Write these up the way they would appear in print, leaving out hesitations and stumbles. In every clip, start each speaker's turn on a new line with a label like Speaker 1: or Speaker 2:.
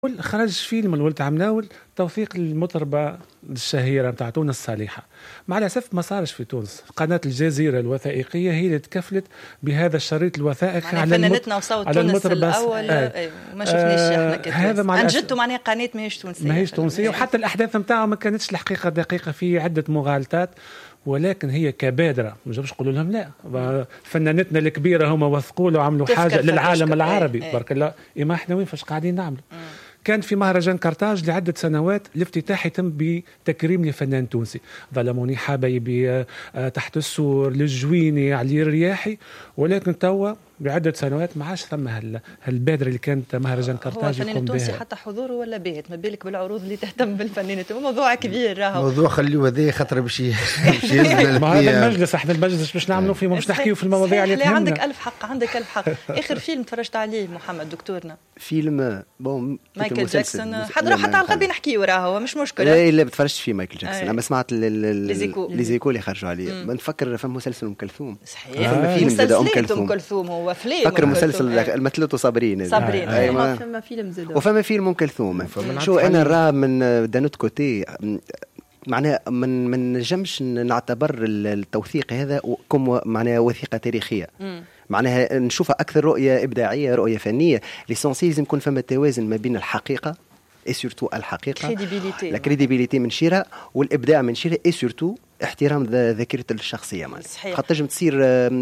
Speaker 1: خرج فيلم الولد عمناول توثيق المطربة الشهيرة بتاع تونس صالحة. مع الأسف ما صارش في تونس. قناة الجزيرة الوثائقية هي اللي تكفلت بهذا الشريط الوثائقي على
Speaker 2: فنانتنا وصوت تونس الأول. ما شفناش احنا
Speaker 1: هذا مع
Speaker 2: أنجدتوا معناها قناة ماهيش تونسية.
Speaker 1: ماهيش تونسية، وحتى الأحداث نتاعها ما كانتش الحقيقة دقيقة، في عدة مغالطات، ولكن هي كبادرة. مش نقولوا لهم لا، فنانتنا الكبيرة هم وثقوا له وعملوا حاجة للعالم العربي. بارك الله. إما احنا وين فاش قاعدين نعملوا. كان في مهرجان كرتاج لعدة سنوات الافتتاح يتم بتكريم لفنان تونسي، ظلموني حبايبي، تحت السور، للجويني، علي الرياحي، ولكن توا بعدة سنوات ما عادش ثم هالبادرة اللي كانت مهرجان كرتاج يقوم بها.
Speaker 2: الفنان التونسي حتى حضوره ولا باهت، ما بالك بالعروض اللي تهتم بالفنانين. موضوع كبير راهو.
Speaker 3: موضوع خليه هذا خاطر باش
Speaker 1: ما هذا المجلس، احنا المجلس باش نعملوا فيه، مش نحكيوا في المواضيع اللي تهمنا.
Speaker 2: عندك ألف حق، عندك ألف حق. آخر فيلم تفرجت عليه محمد دكتورنا؟
Speaker 3: فيلم
Speaker 2: مايكل جاكسون. حتى على الغبي نحكيو راهو مش مشكلة.
Speaker 3: لا بتفرجت في مايكل جاكسون. أنا سمعت ليزيكو اللي خرجوا عليه. بنفكر فما مسلسل أم كلثوم.
Speaker 2: صحيح.
Speaker 3: فما فيلم زاد
Speaker 2: أم كلثوم. هو فيلم.
Speaker 3: فكر مسلسل المثلوت صابرين.
Speaker 2: أيوة.
Speaker 4: فما فيلم زاد.
Speaker 3: وفما فيلم أم كلثوم. شو أنا راه من دانوت كوتي معناها من نجمش نعتبر التوثيق هذا كم معناها وثيقة تاريخية. معناها نشوفها أكثر رؤية إبداعية، رؤية فنية. ليسونسي لازم يكون فما توازن ما بين الحقيقة اي سورتو الحقيقة، لا كريديبيليتي من شيرها، والإبداع من شيرها، اي سورتو احترام ذاكرة الشخصية. خاطر تنجم تصير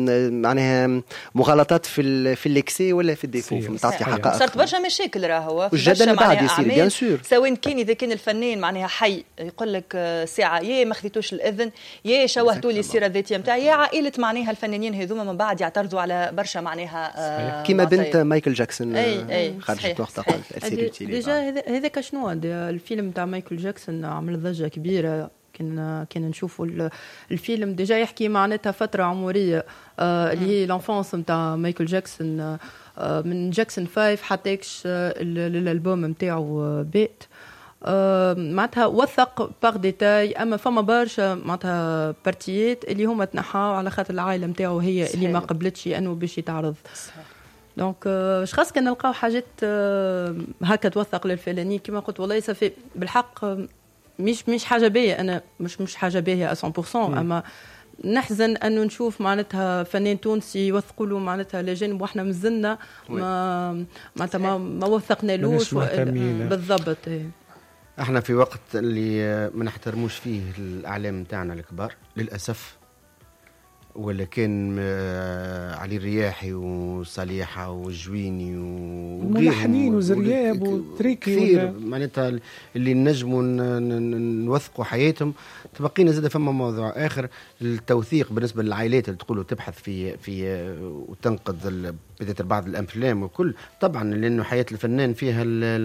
Speaker 3: معناها مغالطات في الليكسي ولا في الديفو، في تعطي حقائق.
Speaker 2: صارت برشا مشاكل راهو
Speaker 3: والجدل بعد يصير بيان سور،
Speaker 2: سواء كان إذا كان الفنان معناها حي يقول لك ساعة يا ما خذيتوش الإذن، يا شوهتوا لي السيرة الذاتية نتاعي، يا عائلة معناها الفنانين هذوما من بعد يعترضوا على برشا معناها
Speaker 3: كيما بنت مايكل جاكسون خرجت وقتها
Speaker 4: قالت ديجا هذاك شنو الفيلم تاع مايكل جاكسون عمل ضجة كبيرة. كنا نشوفوا الفيلم ديجا يحكي معناتها فترة عمرية اللي هي لانفونس نتاع مايكل جاكسون، من جاكسون 5 حتى الالبوم نتاعو بيت. معناتها وثق باغ ديتاي، اما فما برشا معناتها بارتيات اللي هما تنحاو على خاطر العائلة نتاعو هي اللي ما قبلتش انه باش يتعرض. دونك شخص كان نلقاو حاجات هكا توثق للفلاني كما قلت. والله صافي بالحق مش حاجه باهيه، انا مش حاجه باهيه 100%، اما نحزن انه نشوف معناتها فنان تونسي يوثقوا له معناتها لجانب واحنا مازلنا ما وثقنالوش بالضبط.
Speaker 3: احنا في وقت اللي ما نحترموش فيه الاعلام نتاعنا الكبار للاسف، ولا كان علي الرياحي وصالحة والجويني
Speaker 1: وملحنين وزرياب وتريكي
Speaker 3: كثير معناتها اللي نجموا نوثقوا حياتهم. تبقينا زاد فما موضوع آخر، التوثيق بالنسبة للعائلات اللي تقولوا تبحث في وتنقد بعض الأفلام وكل، طبعا لأنه حياة الفنان فيها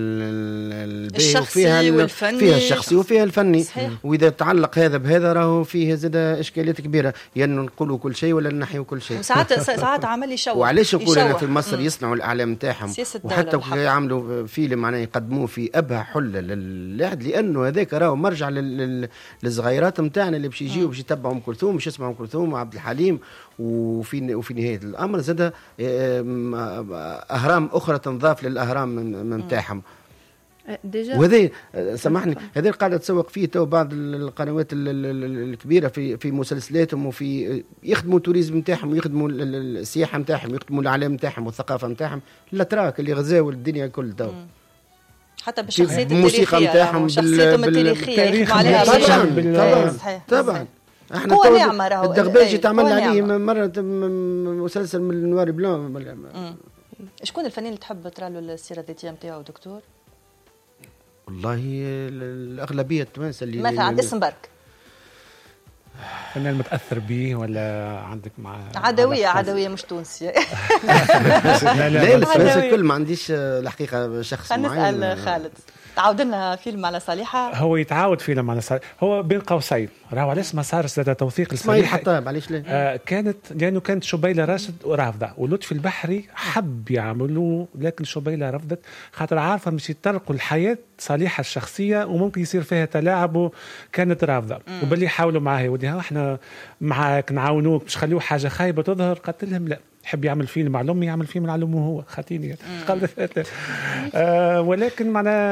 Speaker 2: الشخصي والفني،
Speaker 3: فيها الشخصي وفيها الفني. وإذا تعلق هذا بهذا راهو فيه زاد إشكاليات كبيرة، يعني نقولوا كل شيء ولا نحيوا كل شيء.
Speaker 2: ساعات عمل يشوه.
Speaker 3: وعلاش نقول أنا في مصر يصنعوا الأعلام نتاعهم، وحتى يعملوا فيلم معناه يقدموه في أبهى حلة للواحد، لأنه هذاك راهو مرجع للصغيرات نتاعنا اللي باش يجيوا باش يتبعوا أم كلثوم، باش يسمعوا أم كلثوم وعبد الحليم. وفي نهاية الأمر زاد أهرام أخرى تنضاف للأهرام نتاعهم. وهذا سامحني، هذا قاعدة تسوق فيه تو بعض القنوات الكبيرة في مسلسلاتهم، وفي يخدموا التوريزم نتاعهم، ويخدموا السياحة نتاعهم، ويخدموا الإعلام نتاعهم والثقافة نتاعهم. الأتراك اللي غزاوا الدنيا كل تو،
Speaker 2: حتى بالشخصيات التاريخية نتاعهم، شخصيتهم التاريخية
Speaker 3: طبعا. احنا الدغباجي تعمل عليه مرة مسلسل من النوار بلون.
Speaker 2: شكون الفنان اللي تحب ترى له السيرة الذاتية نتاعو دكتور؟
Speaker 3: والله الأغلبية التوانسة اللي
Speaker 2: مثلا عند اسم برك
Speaker 1: فنان متأثر به ولا عندك مع
Speaker 2: عدوية مش تونسية؟
Speaker 3: لا التوانسة الكل، ما عنديش الحقيقة شخص معين.
Speaker 2: نسأل خالد، تعود لنا فيلم على صالحة.
Speaker 1: هو يتعاود فيلم على صالحة، هو بين قوسين راهو علاش ما صار زاد توثيق
Speaker 3: لصالحة الحطاب. علاش ليه؟
Speaker 1: لأنه كانت شبيلة راشد ورافضة، ولطفي البحري حب يعملوه، لكن شبيلة رفضت خاطر عارفة مش يطرقوا الحياة صالحة الشخصية وممكن يصير فيها تلاعب، وكانت رافضة. وباللي حاولوا معاه وديها احنا معاك نعاونوك مش خليوه حاجة خايبة تظهر، قلت لهم لا، يحب يعمل فيلم على أمي يعمل فيلم على أمه هو خاتيني ولكن معنا